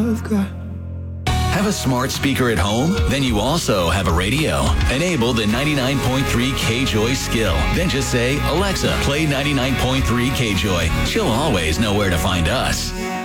I've got. Have a smart speaker at home? Then you also have a radio. Enable the 99.3 K-Joy skill. Then just say, Alexa, play 99.3 K-Joy. She'll always know where to find us.